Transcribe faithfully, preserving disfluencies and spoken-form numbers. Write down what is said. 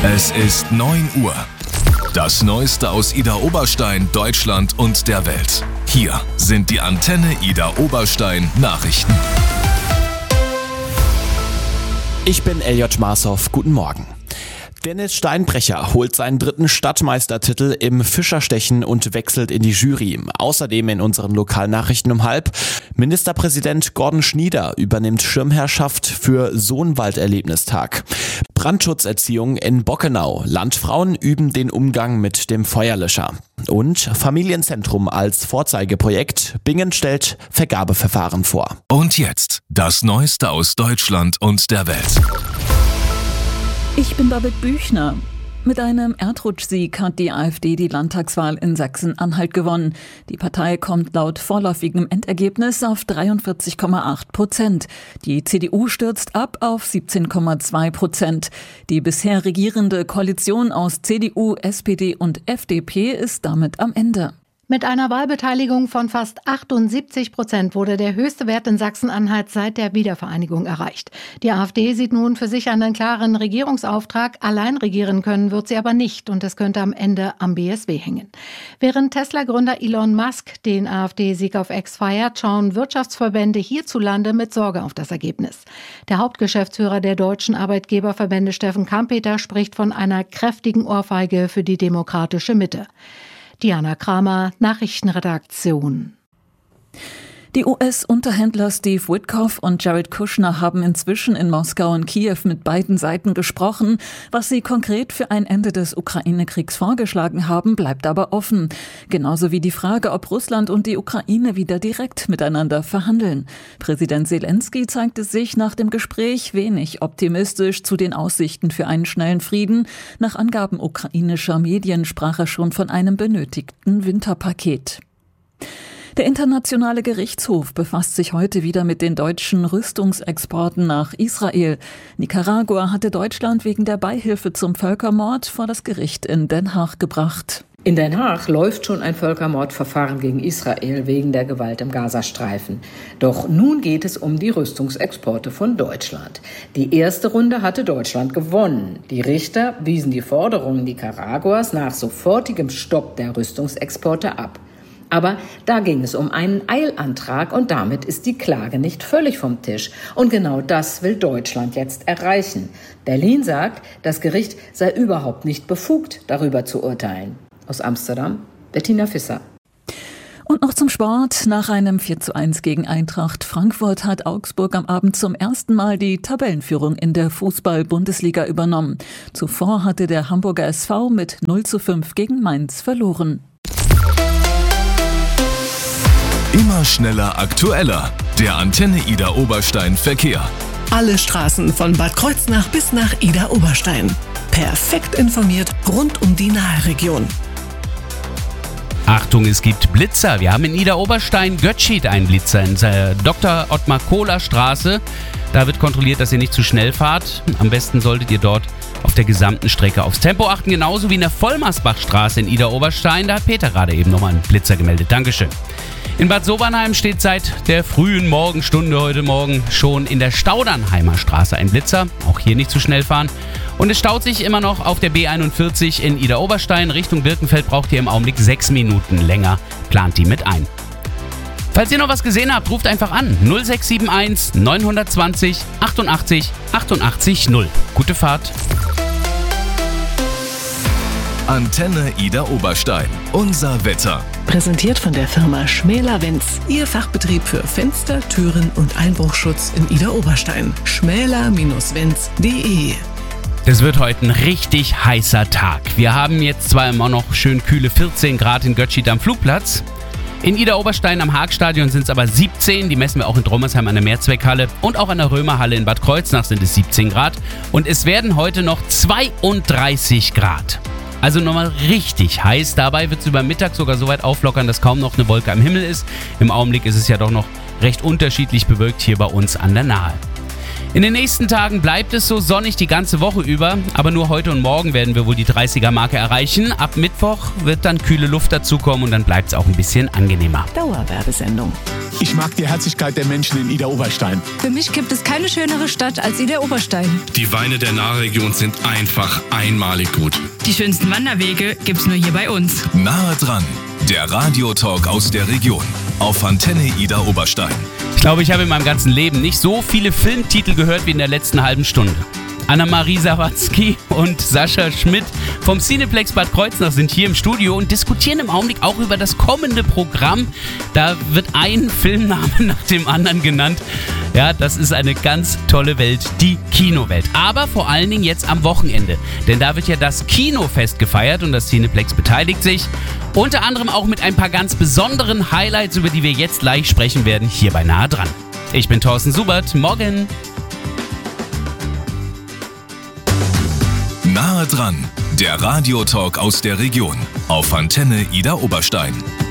Es ist neun Uhr. Das Neueste aus Idar Oberstein, Deutschland und der Welt. Hier sind die Antenne Idar Oberstein Nachrichten. Ich bin Elliot Marshoff. Guten Morgen. Dennis Steinbrecher holt seinen dritten Stadtmeistertitel im Fischerstechen und wechselt in die Jury. Außerdem in unseren Lokalnachrichten um halb. Ministerpräsident Gordon Schnieder übernimmt Schirmherrschaft für Sohnwald-Erlebnistag. Brandschutzerziehung in Bockenau. Landfrauen üben den Umgang mit dem Feuerlöscher. Und Familienzentrum als Vorzeigeprojekt. Bingen stellt Vergabeverfahren vor. Und jetzt das Neueste aus Deutschland und der Welt. Ich bin Babette Büchner. Mit einem Erdrutschsieg hat die AfD die Landtagswahl in Sachsen-Anhalt gewonnen. Die Partei kommt laut vorläufigem Endergebnis auf dreiundvierzig Komma acht Prozent. Die C D U stürzt ab auf siebzehn Komma zwei Prozent. Die bisher regierende Koalition aus C D U, S P D und F D P ist damit am Ende. Mit einer Wahlbeteiligung von fast achtundsiebzig Prozent wurde der höchste Wert in Sachsen-Anhalt seit der Wiedervereinigung erreicht. Die AfD sieht nun für sich einen klaren Regierungsauftrag. Allein regieren können wird sie aber nicht und es könnte am Ende am B S W hängen. Während Tesla-Gründer Elon Musk den AfD-Sieg auf X feiert, schauen Wirtschaftsverbände hierzulande mit Sorge auf das Ergebnis. Der Hauptgeschäftsführer der deutschen Arbeitgeberverbände Steffen Kampeter spricht von einer kräftigen Ohrfeige für die demokratische Mitte. Diana Kramer, Nachrichtenredaktion. Die U S-Unterhändler Steve Witkoff und Jared Kushner haben inzwischen in Moskau und Kiew mit beiden Seiten gesprochen. Was sie konkret für ein Ende des Ukraine-Kriegs vorgeschlagen haben, bleibt aber offen. Genauso wie die Frage, ob Russland und die Ukraine wieder direkt miteinander verhandeln. Präsident Zelensky zeigte sich nach dem Gespräch wenig optimistisch zu den Aussichten für einen schnellen Frieden. Nach Angaben ukrainischer Medien sprach er schon von einem benötigten Winterpaket. Der Internationale Gerichtshof befasst sich heute wieder mit den deutschen Rüstungsexporten nach Israel. Nicaragua hatte Deutschland wegen der Beihilfe zum Völkermord vor das Gericht in Den Haag gebracht. In Den Haag läuft schon ein Völkermordverfahren gegen Israel wegen der Gewalt im Gazastreifen. Doch nun geht es um die Rüstungsexporte von Deutschland. Die erste Runde hatte Deutschland gewonnen. Die Richter wiesen die Forderungen Nicaraguas nach sofortigem Stopp der Rüstungsexporte ab. Aber da ging es um einen Eilantrag und damit ist die Klage nicht völlig vom Tisch. Und genau das will Deutschland jetzt erreichen. Berlin sagt, das Gericht sei überhaupt nicht befugt, darüber zu urteilen. Aus Amsterdam, Bettina Visser. Und noch zum Sport. Nach einem vier zu eins gegen Eintracht Frankfurt hat Augsburg am Abend zum ersten Mal die Tabellenführung in der Fußball-Bundesliga übernommen. Zuvor hatte der Hamburger S V mit null zu fünf gegen Mainz verloren. Immer schneller, aktueller. Der Antenne Idar Oberstein Verkehr. Alle Straßen von Bad Kreuznach bis nach Idar Oberstein. Perfekt informiert rund um die Nahregion. Achtung, es gibt Blitzer. Wir haben in Idar Oberstein Götschid einen Blitzer in der Doktor Ottmar Kohler Straße. Da wird kontrolliert, dass ihr nicht zu schnell fahrt. Am besten solltet ihr dort auf der gesamten Strecke aufs Tempo achten, genauso wie in der Vollmarsbachstraße in Idar Oberstein. Da hat Peter gerade eben nochmal einen Blitzer gemeldet. Dankeschön. In Bad Sobernheim steht seit der frühen Morgenstunde heute Morgen schon in der Staudernheimer Straße ein Blitzer. Auch hier nicht zu schnell fahren. Und es staut sich immer noch auf der B einundvierzig in Idar Oberstein. Richtung Birkenfeld braucht ihr im Augenblick sechs Minuten länger. Plant die mit ein. Falls ihr noch was gesehen habt, ruft einfach an. null sechs sieben eins neun zwei null achtundachtzig achtundachtzig null. Gute Fahrt. Antenne Idar Oberstein. Unser Wetter. Präsentiert von der Firma Schmäler-Wenz. Ihr Fachbetrieb für Fenster, Türen und Einbruchschutz in Idar Oberstein. schmäler Bindestrich wenz punkt de. Das wird heute ein richtig heißer Tag. Wir haben jetzt zwar immer noch schön kühle vierzehn Grad in Götschid am Flugplatz. In Idar Oberstein am Haagstadion sind es aber siebzehn. Die messen wir auch in Drommersheim an der Mehrzweckhalle. Und auch an der Römerhalle in Bad Kreuznach sind es siebzehn Grad. Und es werden heute noch zweiunddreißig Grad. Also nochmal richtig heiß. Dabei wird es über Mittag sogar so weit auflockern, dass kaum noch eine Wolke am Himmel ist. Im Augenblick ist es ja doch noch recht unterschiedlich bewölkt hier bei uns an der Nahe. In den nächsten Tagen bleibt es so sonnig die ganze Woche über, aber nur heute und morgen werden wir wohl die dreißiger-Marke erreichen. Ab Mittwoch wird dann kühle Luft dazukommen und dann bleibt es auch ein bisschen angenehmer. Dauerwerbesendung. Ich mag die Herzlichkeit der Menschen in Idar-Oberstein. Für mich gibt es keine schönere Stadt als Idar-Oberstein. Die Weine der Nahregion sind einfach einmalig gut. Die schönsten Wanderwege gibt's nur hier bei uns. Nahe dran, der Radiotalk aus der Region auf Antenne Idar-Oberstein. Ich glaube, ich habe in meinem ganzen Leben nicht so viele Filmtitel gehört wie in der letzten halben Stunde. Anna-Marie Sawatzki und Sascha Schmidt vom Cineplex Bad Kreuznach sind hier im Studio und diskutieren im Augenblick auch über das kommende Programm. Da wird ein Filmname nach dem anderen genannt. Ja, das ist eine ganz tolle Welt, die Kinowelt. Aber vor allen Dingen jetzt am Wochenende. Denn da wird ja das Kinofest gefeiert und das Cineplex beteiligt sich. Unter anderem auch mit ein paar ganz besonderen Highlights, über die wir jetzt gleich sprechen werden, hier bei Nahe dran. Ich bin Thorsten Subert. Morgen. Nahe dran, der Radiotalk aus der Region auf Antenne Idar-Oberstein.